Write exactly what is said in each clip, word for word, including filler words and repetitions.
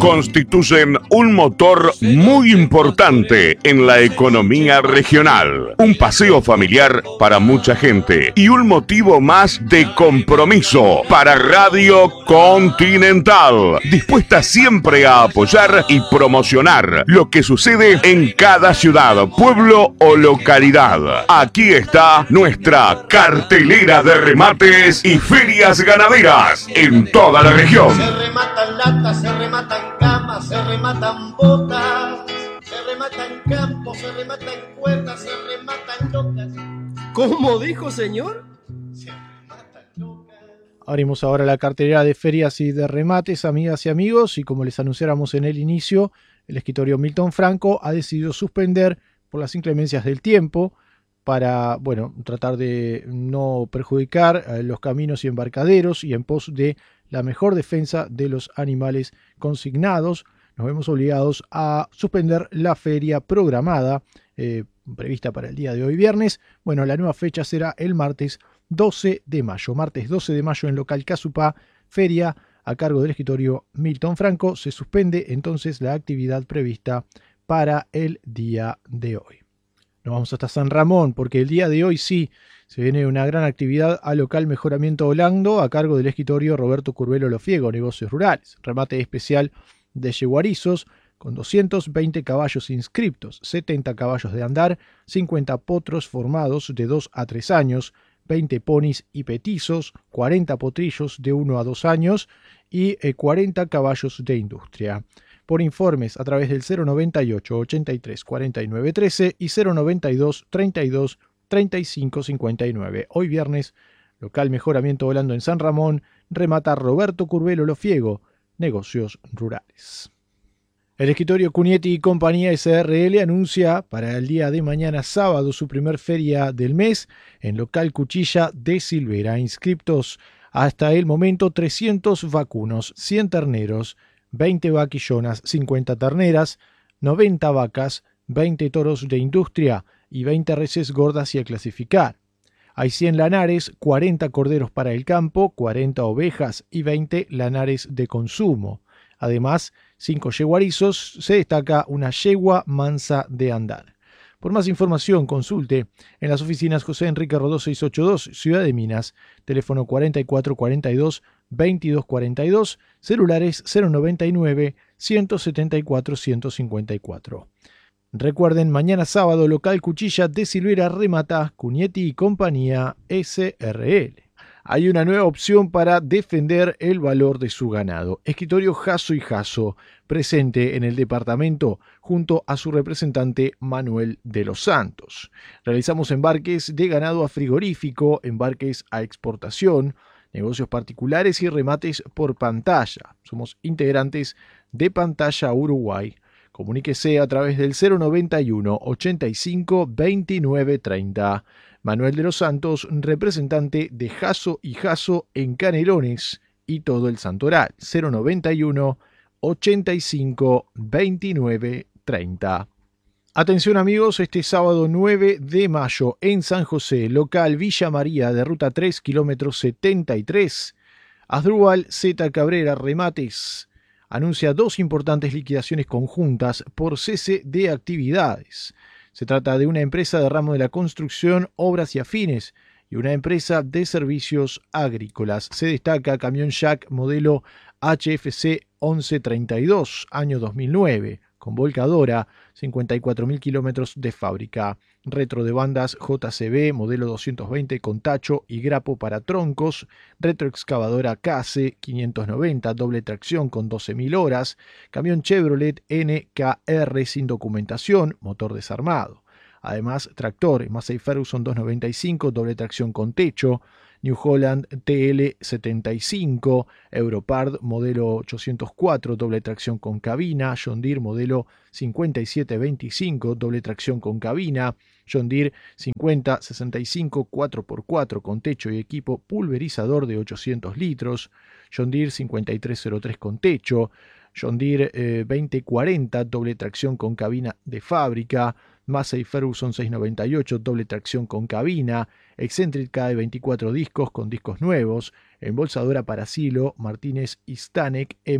constituyen un motor muy importante en la economía regional. Un paseo familiar para mucha gente y un motivo más de compromiso para Radio Continental, dispuesta siempre a apoyar y promocionar lo que sucede en cada ciudad, pueblo o localidad. Aquí está nuestra cartelera de remates y ferias ganaderas en toda la región. Se rematan latas, se rematan camas, se rematan botas, se rematan campos, se rematan cuerdas, se rematan locas. ¿Cómo dijo, señor? Se rematan locas. Abrimos ahora la cartelera de ferias y de remates, amigas y amigos, y como les anunciáramos en el inicio, el escritorio Milton Franco ha decidido suspender por las inclemencias del tiempo para, bueno, tratar de no perjudicar eh, los caminos y embarcaderos y en pos de la mejor defensa de los animales consignados. Nos vemos obligados a suspender la feria programada, eh, prevista para el día de hoy viernes. Bueno, la nueva fecha será el martes doce de mayo. Martes doce de mayo en local Casupá, feria a cargo del escritorio Milton Franco. Se suspende entonces la actividad prevista para el día de hoy. Nos vamos hasta San Ramón porque el día de hoy sí se viene una gran actividad al local Mejoramiento Holando a cargo del escritorio Roberto Curbelo Lofiego, Negocios Rurales. Remate especial de yeguarizos con doscientos veinte caballos inscriptos, setenta caballos de andar, cincuenta potros formados de dos a tres años, veinte ponis y petizos, cuarenta potrillos de uno a dos años y eh, cuarenta caballos de industria. Por informes a través del cero noventa y ocho, ochenta y tres, cuarenta y nueve, trece y cero noventa y dos, treinta y dos, treinta y cinco, cincuenta y nueve. Hoy viernes, local Mejoramiento Volando en San Ramón, remata Roberto Curbelo Lofiego, Negocios Rurales. El escritorio Cunietti y Compañía S R L anuncia para el día de mañana sábado su primer feria del mes en local Cuchilla de Silvera. Inscriptos hasta el momento trescientos vacunos, cien terneros, veinte vaquillonas, cincuenta terneras, noventa vacas, veinte toros de industria y veinte reses gordas y a clasificar. Hay cien lanares, cuarenta corderos para el campo, cuarenta ovejas y veinte lanares de consumo. Además, cinco yeguarizos, se destaca una yegua mansa de andar. Por más información, consulte en las oficinas José Enrique Rodó seiscientos ochenta y dos, Ciudad de Minas, teléfono cuarenta y cuatro cuarenta y dos, veintidós cuarenta y dos, celulares cero noventa y nueve, ciento setenta y cuatro, ciento cincuenta y cuatro. Recuerden, mañana sábado, local Cuchilla de Silvera remata Cunietti y Compañía S R L. Hay una nueva opción para defender el valor de su ganado. Escritorio Jasso y Jasso, presente en el departamento junto a su representante Manuel de los Santos. Realizamos embarques de ganado a frigorífico, embarques a exportación, negocios particulares y remates por pantalla. Somos integrantes de Pantalla Uruguay. Comuníquese a través del cero noventa y uno, ochenta y cinco, veintinueve, treinta. Manuel de los Santos, representante de Jasso y Jasso en Canelones y todo el Santoral. cero noventa y uno, ochenta y cinco, veintinueve, treinta. Atención amigos, este sábado nueve de mayo en San José, local Villa María de Ruta tres, kilómetro setenta y tres, Asdrúbal Z. Cabrera Remates anuncia dos importantes liquidaciones conjuntas por cese de actividades. Se trata de una empresa de ramo de la construcción, obras y afines y una empresa de servicios agrícolas. Se destaca camión Jack modelo H F C once treinta y dos, año dos mil nueve, con volcadora, cincuenta y cuatro mil kilómetros de fábrica. Retro de bandas J C B, modelo doscientos veinte con tacho y grapo para troncos. Retroexcavadora K C quinientos noventa, doble tracción con doce mil horas. Camión Chevrolet N K R sin documentación, motor desarmado. Además, tractor Massey Ferguson doscientos noventa y cinco, doble tracción con techo. New Holland T L setenta y cinco, Europard modelo ochocientos cuatro, doble tracción con cabina, John Deere modelo cincuenta y siete veinticinco, doble tracción con cabina, John Deere cincuenta sesenta y cinco cuatro por cuatro con techo y equipo pulverizador de ochocientos litros, John Deere cincuenta y tres cero tres con techo, John Deere eh, veinte cuarenta, doble tracción con cabina de fábrica, Massey Ferguson seiscientos noventa y ocho, doble tracción con cabina, Excentrica de veinticuatro discos con discos nuevos, embolsadora para silo Martínez y Stanek M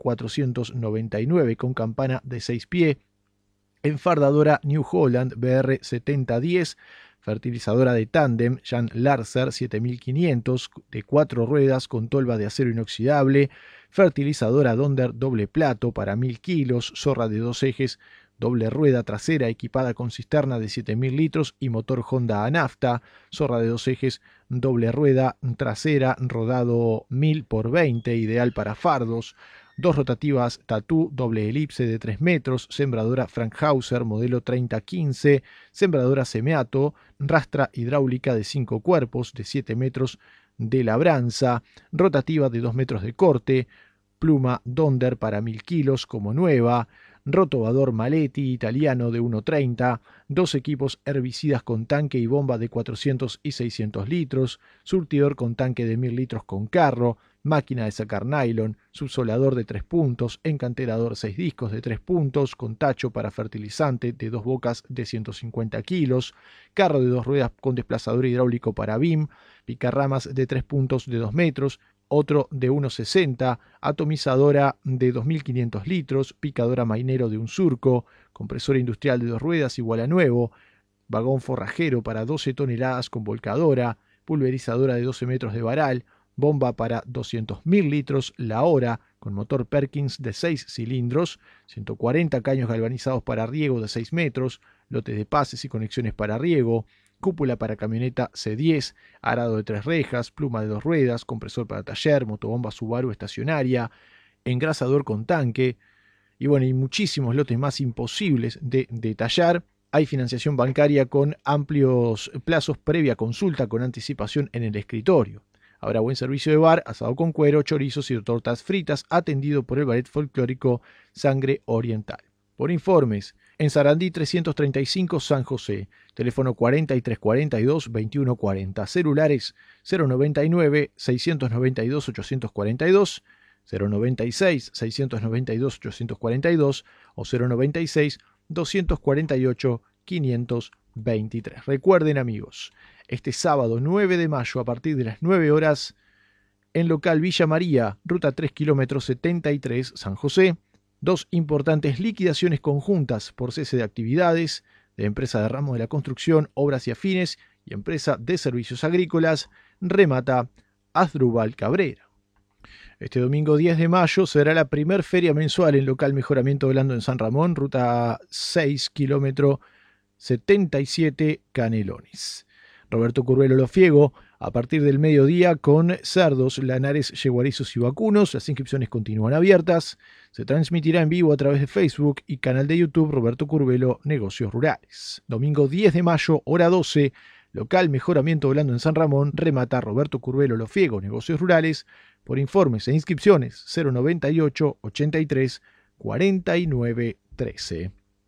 cuatrocientos noventa y nueve con campana de seis pies. Enfardadora New Holland B R setenta diez. Fertilizadora de tándem Jan Larser siete mil quinientos de cuatro ruedas con tolva de acero inoxidable. Fertilizadora Donder doble plato para mil kilos. Zorra de dos ejes, doble rueda trasera equipada con cisterna de siete mil litros y motor Honda a nafta. Zorra de dos ejes, doble rueda trasera, rodado mil por veinte, ideal para fardos. Dos rotativas Tatú, doble elipse de tres metros, sembradora Frankhauser, modelo treinta quince, sembradora Semeato, rastra hidráulica de cinco cuerpos, de siete metros de labranza, rotativa de dos metros de corte, pluma Donder para mil kilos como nueva, rotobador Maletti italiano de uno treinta, dos equipos herbicidas con tanque y bomba de cuatrocientos y seiscientos litros, surtidor con tanque de mil litros con carro, máquina de sacar nylon, subsolador de tres puntos, encanterador seis discos de tres puntos, con tacho para fertilizante de dos bocas de ciento cincuenta kilos, carro de dos ruedas con desplazador hidráulico para B I M, picarramas de tres puntos de dos metros, otro de uno sesenta, atomizadora de dos mil quinientos litros, picadora mainero de un surco, compresor industrial de dos ruedas igual a nuevo, vagón forrajero para doce toneladas con volcadora, pulverizadora de doce metros de varal, bomba para doscientos mil litros la hora con motor Perkins de seis cilindros, ciento cuarenta caños galvanizados para riego de seis metros, lotes de pases y conexiones para riego, cúpula para camioneta C diez, arado de tres rejas, pluma de dos ruedas, compresor para taller, motobomba Subaru estacionaria, engrasador con tanque, y bueno, y muchísimos lotes más imposibles de detallar. Hay financiación bancaria con amplios plazos previa consulta con anticipación en el escritorio. Habrá buen servicio de bar, asado con cuero, chorizos y tortas fritas, atendido por el ballet folclórico Sangre Oriental. Por informes, en Sarandí trescientos treinta y cinco San José, teléfono cuarenta y tres cuarenta y dos veintiuno cuarenta, celulares cero noventa y nueve seiscientos noventa y dos ochocientos cuarenta y dos, cero noventa y seis seiscientos noventa y dos ochocientos cuarenta y dos o cero noventa y seis doscientos cuarenta y ocho quinientos veintitrés. Recuerden, amigos, este sábado nueve de mayo a partir de las nueve horas en local Villa María, ruta tres kilómetros setenta y tres San José, dos importantes liquidaciones conjuntas por cese de actividades de empresa de ramo de la construcción, obras y afines y empresa de servicios agrícolas, remata Asdrúbal Cabrera. Este domingo diez de mayo será la primer feria mensual en local Mejoramiento Blando en San Ramón, ruta seis kilómetro setenta y siete Canelones. Roberto Curvelo Lofiego, a partir del mediodía con cerdos, lanares, yeguarizos y vacunos. Las inscripciones continúan abiertas. Se transmitirá en vivo a través de Facebook y canal de YouTube Roberto Curvelo Negocios Rurales. Domingo diez de mayo, hora doce, local Mejoramiento Blando en San Ramón, remata Roberto Curvelo Lofiego Negocios Rurales. Por informes e inscripciones cero noventa y ocho ochenta y tres cuarenta y nueve trece.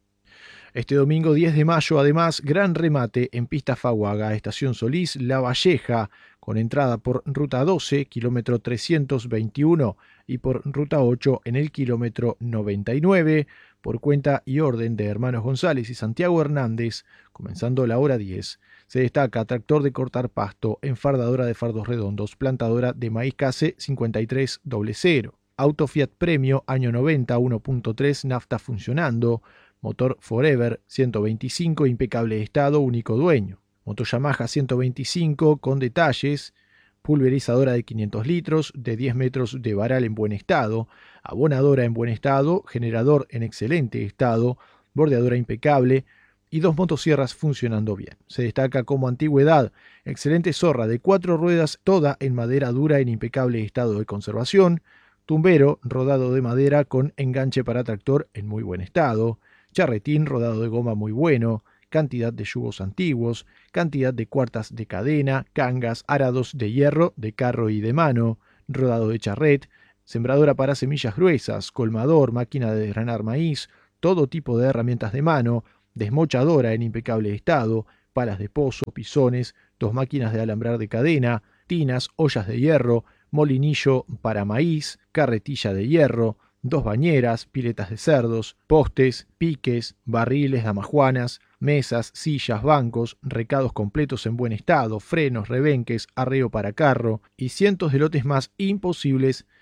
Este domingo diez de mayo, además, gran remate en Pista Faguaga, Estación Solís, La Valleja, con entrada por Ruta doce, kilómetro trescientos veintiuno, y por Ruta ocho en el kilómetro noventa y nueve, por cuenta y orden de Hermanos González y Santiago Hernández, comenzando la hora diez. Se destaca tractor de cortar pasto, enfardadora de fardos redondos, plantadora de maíz case cincuenta y tres cero cero, auto Fiat Premio año noventa uno punto tres, nafta funcionando, motor Forever ciento veinticinco, impecable estado, único dueño. Moto Yamaha ciento veinticinco con detalles, pulverizadora de quinientos litros, de diez metros de varal en buen estado, abonadora en buen estado, generador en excelente estado, bordeadora impecable y dos motosierras funcionando bien. Se destaca como antigüedad, excelente zorra de cuatro ruedas, toda en madera dura en impecable estado de conservación, tumbero rodado de madera con enganche para tractor en muy buen estado, charretín rodado de goma muy bueno, cantidad de yugos antiguos, cantidad de cuartas de cadena, cangas, arados de hierro, de carro y de mano, rodado de charret, sembradora para semillas gruesas, colmador, máquina de desgranar maíz, todo tipo de herramientas de mano, desmochadora en impecable estado, palas de pozo, pisones, dos máquinas de alambrar de cadena, tinas, ollas de hierro, molinillo para maíz, carretilla de hierro, dos bañeras, piletas de cerdos, postes, piques, barriles, damajuanas, mesas, sillas, bancos, recados completos en buen estado, frenos, rebenques, arreo para carro y cientos de lotes más imposibles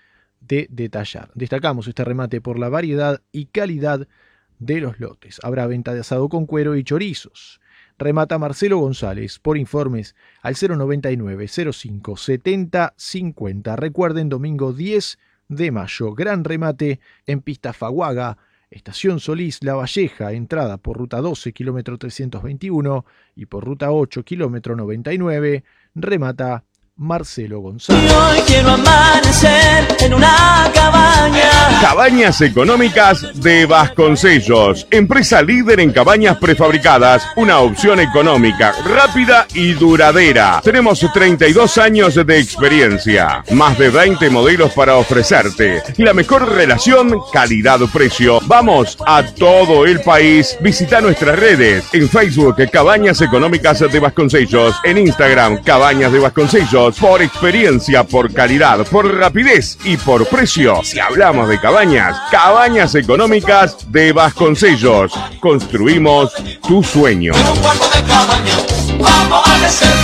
de detallar. Destacamos este remate por la variedad y calidad de los lotes. Habrá venta de asado con cuero y chorizos. Remata Marcelo González. Por informes al cero noventa y nueve cero cinco setenta cincuenta. Recuerden, domingo diez de mayo, gran remate en pista Faguaga, Estación Solís, La Valleja, entrada por ruta doce, kilómetro trescientos veintiuno, y por ruta ocho, kilómetro noventa y nueve, remata Marcelo González. Hoy quiero amanecer en una cabaña. Cabañas Económicas de Vasconcellos, empresa líder en cabañas prefabricadas, una opción económica, rápida y duradera. Tenemos treinta y dos años de experiencia, más de veinte modelos para ofrecerte y la mejor relación calidad-precio. Vamos a todo el país. Visita nuestras redes en Facebook Cabañas Económicas de Vasconcellos, en Instagram Cabañas de Vasconcellos. Por experiencia, por calidad, por rapidez y por precio. Si hablamos de cabañas, Cabañas Económicas de Vasconcellos. Construimos tu sueño. En un cuarto de cabaña, vamos a crecer.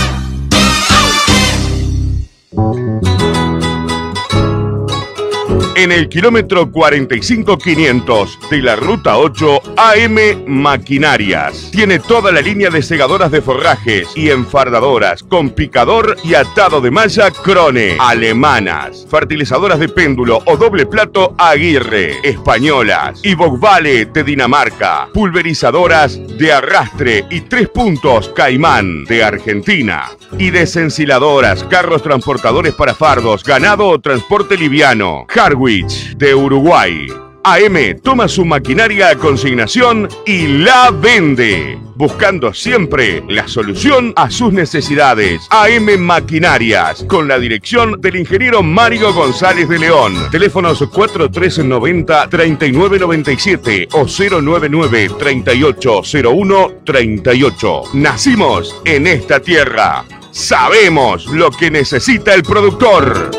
En el kilómetro cuarenta y cinco quinientos de la ruta ocho, A M Maquinarias. Tiene toda la línea de segadoras de forrajes y enfardadoras con picador y atado de malla Krone, alemanas, fertilizadoras de péndulo o doble plato Aguirre, españolas, y Bogbale de Dinamarca, pulverizadoras de arrastre y tres puntos Caimán de Argentina, y desensiladoras, carros transportadores para fardos, ganado o transporte liviano, Harwich de Uruguay. A M toma su maquinaria a consignación y la vende, buscando siempre la solución a sus necesidades. A M Maquinarias, con la dirección del ingeniero Mario González de León. Teléfonos cuatro tres nueve cero, tres nueve nueve siete o cero nueve nueve, tres ocho cero uno, tres ocho. Nacimos en esta tierra. Sabemos lo que necesita el productor.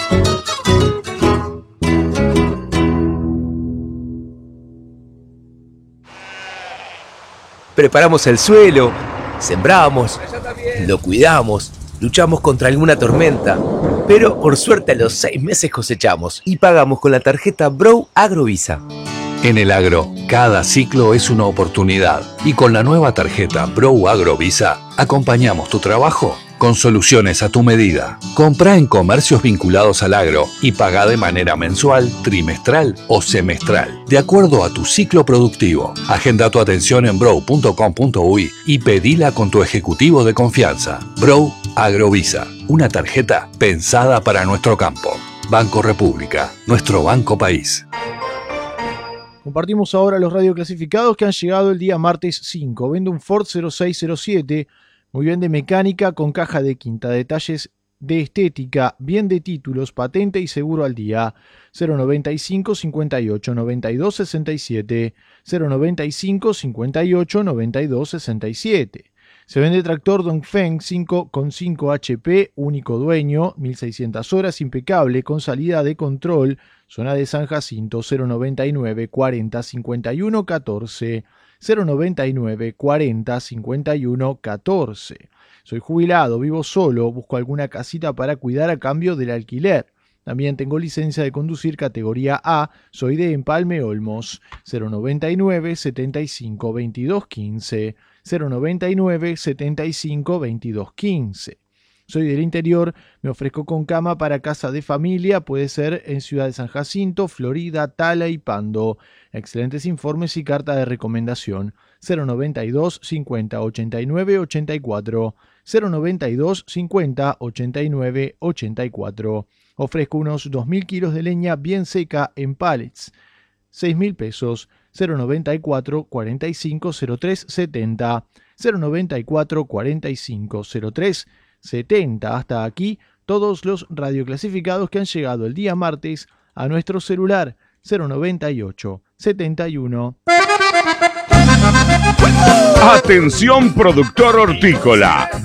Preparamos el suelo, sembramos, lo cuidamos, luchamos contra alguna tormenta, pero por suerte a los seis meses cosechamos y pagamos con la tarjeta Brow Agrovisa. En el agro, cada ciclo es una oportunidad y con la nueva tarjeta Brow Agrovisa acompañamos tu trabajo con soluciones a tu medida. Comprá en comercios vinculados al agro y pagá de manera mensual, trimestral o semestral, de acuerdo a tu ciclo productivo. Agenda tu atención en brow punto com punto uy y pedila con tu ejecutivo de confianza. Brow Agrovisa, una tarjeta pensada para nuestro campo. Banco República, nuestro banco país. Compartimos ahora los radioclasificados que han llegado el día martes cinco. Vende un Ford cero seis cero siete, muy bien de mecánica, con caja de quinta, detalles de estética, bien de títulos, patente y seguro al día. cero noventa y cinco, cincuenta y ocho, noventa y dos, sesenta y siete, cero noventa y cinco, cincuenta y ocho, noventa y dos, sesenta y siete. Se vende tractor Dongfeng cinco coma cinco H P, único dueño, mil seiscientas horas, impecable, con salida de control, zona de San Jacinto. Cero noventa y nueve, cuarenta, cincuenta y uno, catorce, cero noventa y nueve, cuarenta, cincuenta y uno, catorce. Soy jubilado, vivo solo, busco alguna casita para cuidar a cambio del alquiler. También tengo licencia de conducir categoría A, soy de Empalme Olmos. Cero noventa y nueve, setenta y cinco, veintidós, quince, cero noventa y nueve, setenta y cinco, veintidós, quince. Soy del interior, me ofrezco con cama para casa de familia, puede ser en Ciudad de San Jacinto, Florida, Tala y Pando. Excelentes informes y carta de recomendación. cero noventa y dos, cincuenta, ochenta y nueve, ochenta y cuatro. cero noventa y dos, cincuenta, ochenta y nueve, ochenta y cuatro. Ofrezco unos dos mil kilos de leña bien seca en pallets. seis mil pesos. cero noventa y cuatro, cuarenta y cinco, cero tres, setenta. cero noventa y cuatro, cuarenta y cinco, cero tres, setenta. Hasta aquí todos los radioclasificados que han llegado el día martes a nuestro celular. Cero noventa y ocho, setenta y uno. Atención productor hortícola.